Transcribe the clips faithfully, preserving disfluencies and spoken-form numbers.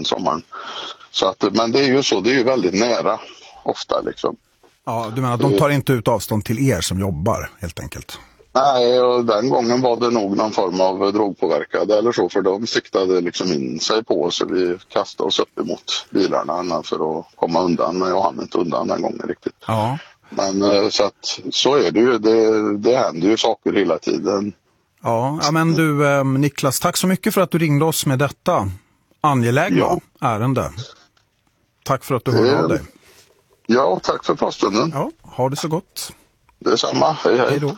den sommaren. Så att, men det är ju så, det är ju väldigt nära ofta liksom. Ja, du menar att de tar inte ut avstånd till er som jobbar helt enkelt? Nej, och den gången var det nog någon form av drogpåverkade eller så, för de siktade liksom in sig på oss och vi kastade oss upp emot bilarna för att komma undan, men jag hann inte undan den gången riktigt. Ja. Men så att så är det ju, det, det händer ju saker hela tiden. Ja, ja men du eh, Niklas, tack så mycket för att du ringde oss med detta angelägna ja. ärende. Tack för att du hörde av dig. Ja, tack för påstunden. Ja, ha det så gott. Detsamma, hej hej. Hej då.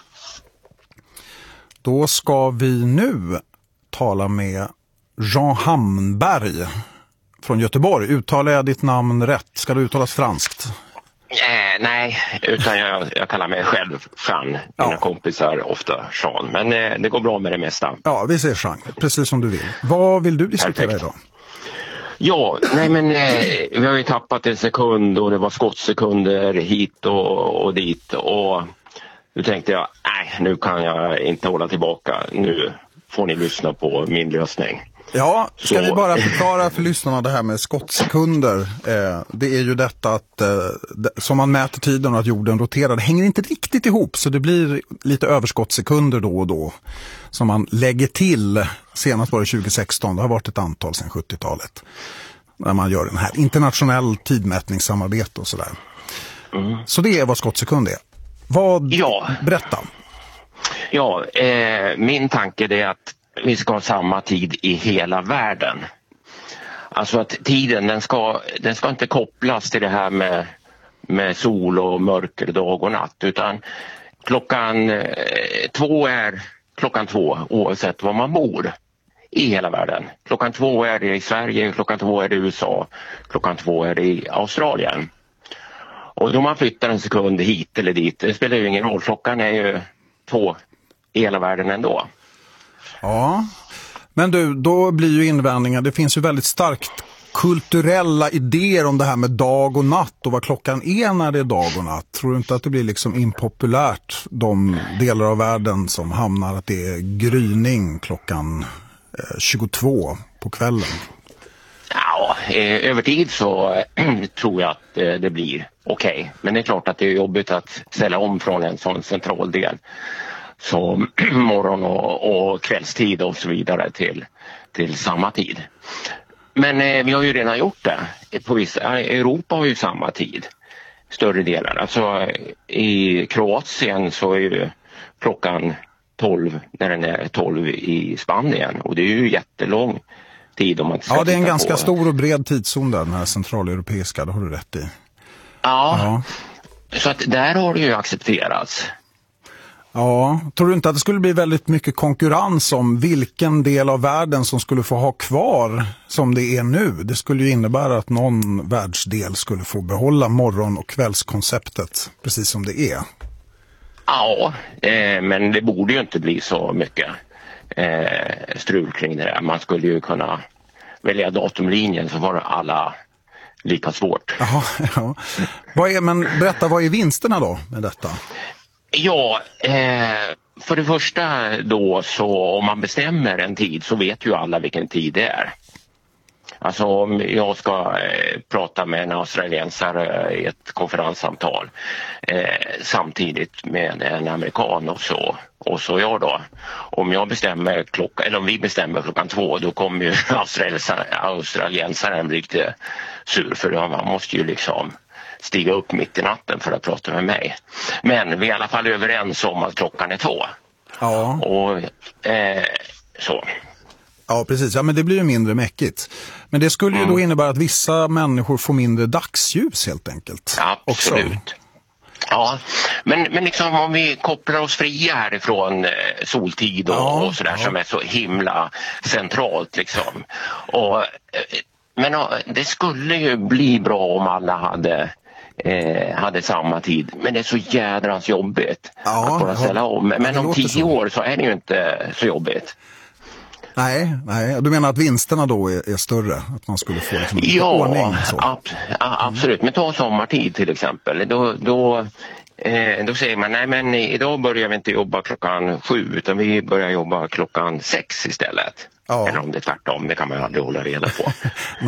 Då ska vi nu tala med Jean Hamberg från Göteborg. Uttalar jag ditt namn rätt? Ska det uttalas franskt? Eh, nej, utan jag, jag kallar mig själv Jean. Mina ja. kompisar ofta Jean. Men eh, det går bra med det mesta. Ja, vi säger Jean. Precis som du vill. Vad vill du diskutera Perfekt. idag? Ja, nej men eh, vi har ju tappat en sekund och det var skottsekunder hit och, och dit. Och nu tänkte jag, nej nu kan jag inte hålla tillbaka. Nu får ni lyssna på min lösning. Ja, ska Så. vi bara förklara för lyssnarna det här med skottsekunder. Eh, det är ju detta att eh, som man mäter tiden och att jorden roterar, det hänger inte riktigt ihop, så det blir lite överskottssekunder då och då som man lägger till. Senast var det tjugo sexton, det har varit ett antal sedan sjuttiotalet när man gör den här internationell tidmätningssamarbete och sådär. Mm. Så det är vad skottsekund är. Vad, ja. berätta. Ja, eh, min tanke är att vi ska ha samma tid i hela världen. Alltså att tiden den ska, den ska inte kopplas till det här med, med sol och mörker, dag och natt. Utan klockan eh, två är klockan två oavsett var man bor i hela världen. Klockan två är det i Sverige, klockan två är det i U S A, klockan två är det i Australien. Och då man flyttar en sekund hit eller dit, det spelar ju ingen roll. Klockan är ju två i hela världen ändå. Ja, men du, då blir ju invändningar, det finns ju väldigt starkt kulturella idéer om det här med dag och natt och vad klockan är när det är dag och natt. Tror du inte att det blir liksom impopulärt de delar av världen som hamnar att det är gryning klockan eh, tjugotvå på kvällen? Ja, eh, över tid så tror jag att eh, det blir okej. Okay. Men det är klart att det är jobbigt att ställa om från en sån central del som morgon och, och kvällstid och så vidare till, till samma tid. Men eh, vi har ju redan gjort det. På vissa, Europa har ju samma tid, större delar. Alltså i Kroatien så är ju klockan tolv när den är tolv i Spanien. Och det är ju jättelång tid om man ska. Ja, det är en ganska på. stor och bred tidszon där, den här centraleuropeiska, det har du rätt i. Ja, ja. Så att där har det ju accepterats. Ja, tror du inte att det skulle bli väldigt mycket konkurrens om vilken del av världen som skulle få ha kvar som det är nu? Det skulle ju innebära att någon världsdel skulle få behålla morgon- och kvällskonceptet precis som det är. Ja, eh, men det borde ju inte bli så mycket eh, strul kring det där. Man skulle ju kunna välja datumlinjen så var alla lika svårt. Jaha, ja. Vad är, men berätta, vad är vinsterna då med detta? Ja, eh, för det första då så om man bestämmer en tid så vet ju alla vilken tid det är. Alltså om jag ska eh, prata med en australiensare i ett konferenssamtal eh, samtidigt med en amerikan och så, och så jag då. Om jag bestämmer klockan, eller om vi bestämmer klockan två, då kommer ju australiensaren bli lite sur för man måste ju liksom stiga upp mitt i natten för att prata med mig. Men vi är i alla fall överens om att klockan är två. Ja. Och eh, så. Ja, precis. Ja, men det blir ju mindre mäckigt. Men det skulle ju mm. då innebära att vissa människor får mindre dagsljus helt enkelt. Absolut. Också. Ja, men, men liksom om vi kopplar oss fria härifrån eh, soltid och, ja, och sådär ja. som är så himla centralt liksom. Och, eh, men och, det skulle ju bli bra om alla hade Eh, hade samma tid, men det är så jädrans jobbigt ja, att bara ställa om. Men ja, om tio så. år så är det ju inte så jobbigt. Nej, nej. Du menar att vinsterna då är, är större? Att man skulle få liksom ja, ordning? Så. Ab- absolut. Men ta sommartid till exempel. Då, då, eh, då säger man, nej men idag börjar vi inte jobba klockan sju utan vi börjar jobba klockan sex istället. Ja. Eller om det är tvärtom, det kan man ju aldrig hålla reda på.